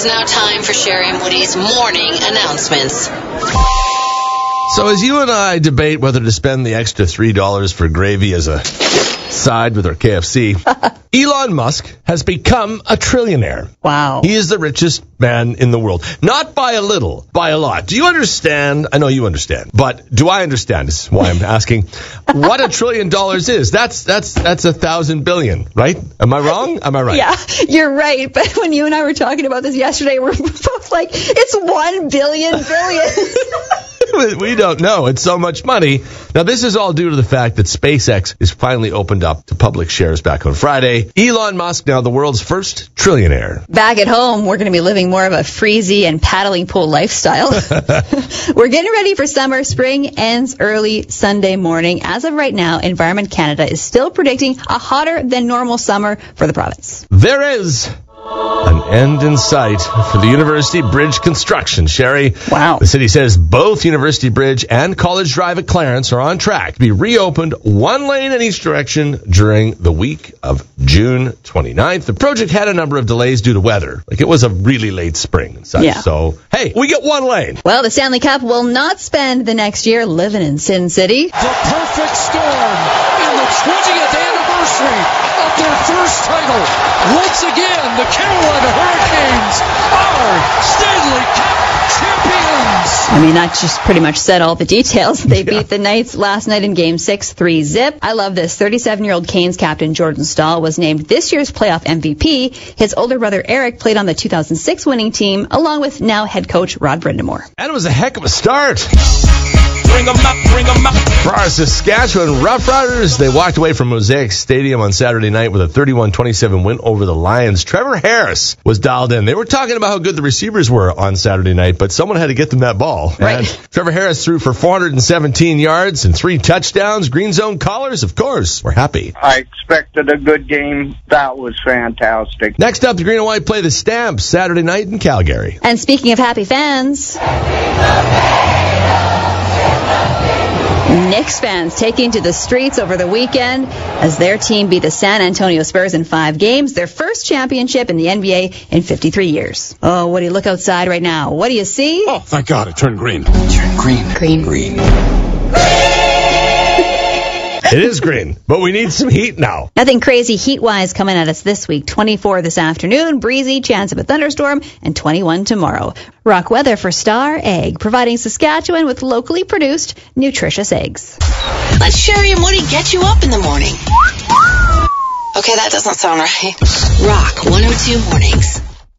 is now time for Sherry and Woody's morning announcements. So as you and I debate whether to spend the extra $3 for gravy as a side with our KFC, Elon Musk has become a trillionaire. Wow. He is the richest man in the world. Not by a little, by a lot. Do you understand? I know you understand, but do I understand? This is why I'm asking what $1 trillion is. That's 1,000 billion, right? Am I wrong? Am I right? Yeah, you're right. But when you and I were talking about this yesterday, we're both like, it's 1 billion billion. We don't know. It's so much money. Now, this is all due to the fact that SpaceX is finally opened up to public shares back on Friday. Elon Musk, now the world's first trillionaire. Back at home, we're going to be living more of a freezy and paddling pool lifestyle. We're getting ready for summer. Spring ends early Sunday morning. As of right now, Environment Canada is still predicting a hotter than normal summer for the province. There is an end in sight for the University Bridge construction, Sherry. Wow. The city says both University Bridge and College Drive at Clarence are on track to be reopened one lane in each direction during the week of June 29th. The project had a number of delays due to weather. Like, it was a really late spring and such. Yeah. So, hey, we get one lane. Well, the Stanley Cup will not spend the next year living in Sin City. The perfect storm in the 20th anniversary of their first title. Once again, the Carolina Hurricanes are Stanley Cup champions. I mean, that just pretty much said all the details. They beat the Knights last night in Game 6, 3-0. I love this. 37-year-old Canes captain Jordan Staal was named this year's playoff MVP. His older brother Eric played on the 2006 winning team, along with now head coach Rod Brindamore. And it was a heck of a start. Bring 'em up, bring 'em up. For our Saskatchewan Roughriders, they walked away from Mosaic Stadium on Saturday night with a 31-27 win over the Lions. Trevor Harris was dialed in. They were talking about how good the receivers were on Saturday night, but someone had to get them that ball. Right. And Trevor Harris threw for 417 yards and 3 touchdowns. Green Zone callers, of course, were happy. I expected a good game. That was fantastic. Next up, the Green and White play the Stamps Saturday night in Calgary. And speaking of happy fans, Knicks fans taking to the streets over the weekend as their team beat the San Antonio Spurs in 5 games, their first championship in the NBA in 53 years. Oh, Woody, look outside right now. What do you see? Oh, thank God, it turned green. Turn green. Green. Green. It is green, but we need some heat now. Nothing crazy heat-wise coming at us this week. 24 this afternoon, breezy, chance of a thunderstorm, and 21 tomorrow. Rock weather for Star Egg, providing Saskatchewan with locally produced, nutritious eggs. Let Sherry and Woody get you up in the morning. Okay, that doesn't sound right. Rock 102 Mornings.